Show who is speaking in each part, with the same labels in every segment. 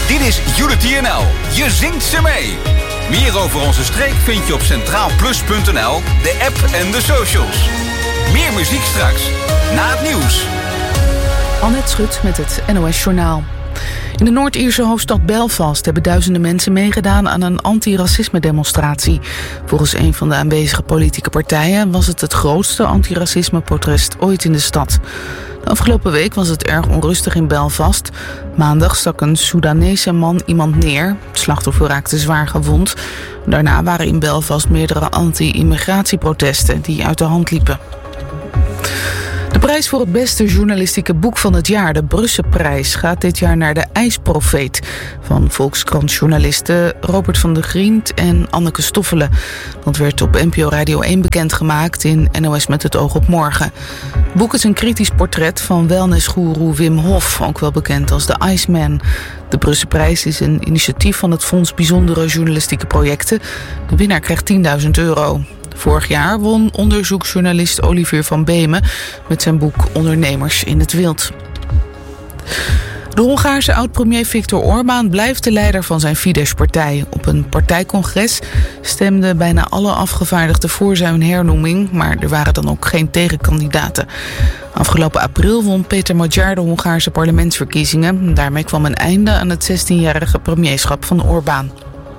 Speaker 1: Dit is Unity NL. Je zingt ze mee. Meer over onze streek vind je op centraalplus.nl, de app en de socials. Meer muziek straks, na het nieuws.
Speaker 2: Annette Schut met het NOS Journaal. In de Noord-Ierse hoofdstad Belfast hebben duizenden mensen meegedaan aan een anti-racisme-demonstratie. Volgens een van de aanwezige politieke partijen was het grootste anti-racisme-protest ooit in de stad. De afgelopen week was het erg onrustig in Belfast. Maandag stak een Soedanese man iemand neer. Het slachtoffer raakte zwaar gewond. Daarna waren in Belfast meerdere anti-immigratieprotesten die uit de hand liepen. De prijs voor het beste journalistieke boek van het jaar, de Brusselprijs, gaat dit jaar naar De IJsprofeet van Volkskrant-journalisten Robert van der Griend en Anneke Stoffelen. Dat werd op NPO Radio 1 bekendgemaakt in NOS met het oog op morgen. Het boek is een kritisch portret van wellnessgoeroe Wim Hof, ook wel bekend als de Iceman. De Brusselprijs is een initiatief van het Fonds Bijzondere Journalistieke Projecten. De winnaar krijgt €10.000. Vorig jaar won onderzoeksjournalist Olivier van Beemen met zijn boek Ondernemers in het Wild. De Hongaarse oud-premier Viktor Orbán blijft de leider van zijn Fidesz-partij. Op een partijcongres stemden bijna alle afgevaardigden voor zijn hernoeming, maar er waren dan ook geen tegenkandidaten. Afgelopen april won Peter Magyar de Hongaarse parlementsverkiezingen. Daarmee kwam een einde aan het 16-jarige premierschap van Orbán.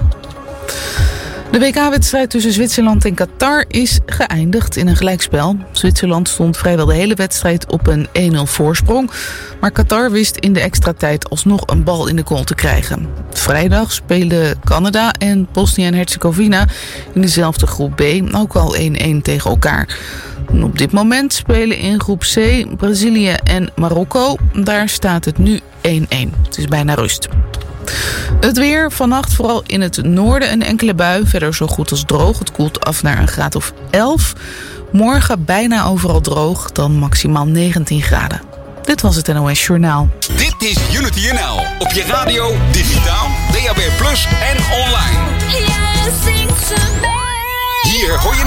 Speaker 2: De WK-wedstrijd tussen Zwitserland en Qatar is geëindigd in een gelijkspel. Zwitserland stond vrijwel de hele wedstrijd op een 1-0 voorsprong. Maar Qatar wist in de extra tijd alsnog een bal in de goal te krijgen. Vrijdag spelen Canada en Bosnië en Herzegovina in dezelfde groep B ook al 1-1 tegen elkaar. En op dit moment spelen in groep C Brazilië en Marokko. Daar staat het nu 1-1. Het is bijna rust. Het weer, vannacht vooral in het noorden een enkele bui. Verder zo goed als droog. Het koelt af naar een graad of 11. Morgen bijna overal droog, dan maximaal 19 graden. Dit was het NOS Journaal.
Speaker 1: Dit is Unity NL. Op je radio, digitaal, DAB+ en online. Hier hoor je